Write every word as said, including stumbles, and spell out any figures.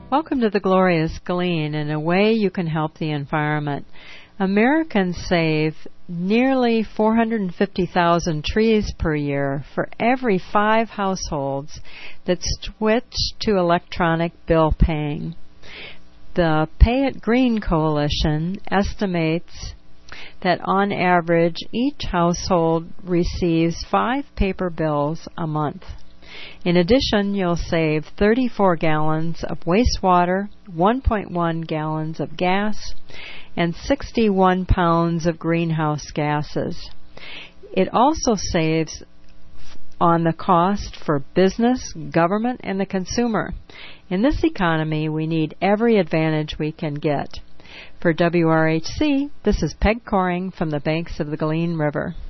Welcome to the Glorious Glean, and a way you can help the environment. Americans save nearly four hundred fifty thousand trees per year for every five households that switch to electronic bill paying. The Pay It Green Coalition estimates that on average each household receives five paper bills a month. In addition, you'll save thirty-four gallons of wastewater, one point one gallons of gas, and sixty-one pounds of greenhouse gases. It also saves on the cost for business, government, and the consumer. In this economy, we need every advantage we can get. For W R H C, this is Peg Coring from the banks of the Glean River.